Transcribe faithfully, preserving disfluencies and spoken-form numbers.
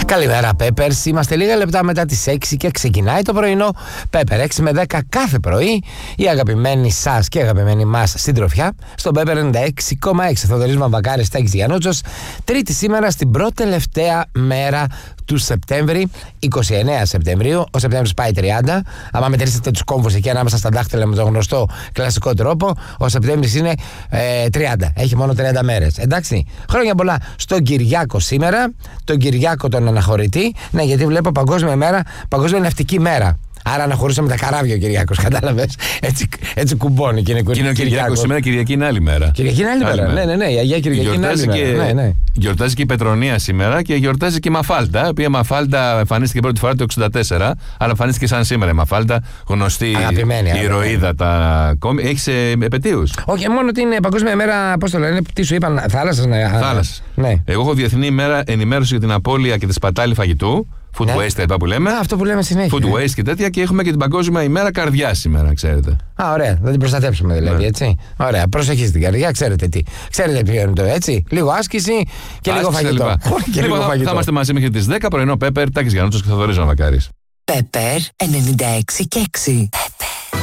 Καλημέρα Peppers, είμαστε λίγα λεπτά μετά τις έξι και ξεκινάει το πρωινό Pepper έξι με δέκα κάθε πρωί. Η αγαπημένη σας και η αγαπημένη μας συντροφιά στον Pepper ενενήντα έξι κόμμα έξι. Θοδωρής Μαμβακάρης, Στέγης Γιαννούτσος. Τρίτη σήμερα στην πρώτη τελευταία μέρα του Σεπτέμβρη, είκοσι εννέα Σεπτεμβρίου. Ο Σεπτέμβρης πάει τριάντα. Άμα μετρήσετε τους κόμβους εκεί ανάμεσα στα δάχτυλα με τον γνωστό κλασικό τρόπο, ο Σεπτέμβρης είναι ε, τριάντα. Έχει μόνο τριάντα μέρες. Εντάξει. Χρόνια πολλά στον Κυριάκο σήμερα, τον Κυριάκο τον αναχωρητή. Ναι, γιατί βλέπω παγκόσμια μέρα, παγκόσμια ναυτική μέρα. Άρα αναχωρούσαμε τα καράβια ο Κυριάκος, κατάλαβες. Έτσι, έτσι κουμπώνει και είναι Κυριάκος. Είναι ο Κυριάκος σήμερα, Κυριακή είναι άλλη μέρα. Κυριακή είναι άλλη μέρα. Ναι, ναι, ναι. Η Αγία Κυριακή είναι άλλη και, μέρα. Ναι, ναι. Γιορτάζει και η Πετρονία σήμερα και γιορτάζει και η Μαφάλτα. Η οποία Μαφάλτα εμφανίστηκε πρώτη φορά το εξήντα τέσσερα, αλλά εμφανίστηκε σαν σήμερα η Μαφάλτα. Γνωστή ηρωίδα τα κόμι. Έχει επετείους? Όχι, μόνο ότι είναι παγκόσμια μέρα, πώς το λένε, τι σου είπαν, θάλασσας. Ναι. Θάλασσας. Ναι. Εγώ έχω διεθνή ημέρα ενημέρωση για την απώλεια και τη σπατάλη φαγητού. Food ναι. waste, τα που λέμε. Α, αυτό που λέμε συνέχεια. Food waste και τέτοια. Και έχουμε και την Παγκόσμια ημέρα καρδιά σήμερα, ξέρετε. Α, ωραία. Θα την προστατεύσουμε δηλαδή, ναι. έτσι. Ωραία. Προσοχή στην καρδιά, ξέρετε τι. Ξέρετε ποιο είναι το έτσι. Λίγο άσκηση και άσκηση λίγο φαγητό. Και λίγο φαγητό. Θα είμαστε μαζί μέχρι τις δέκα πρωινό Pepper, Τάκης Γιαννούτσος και Θοδωρής Μαμβακάρης. Pepper ενενήντα έξι και έξι.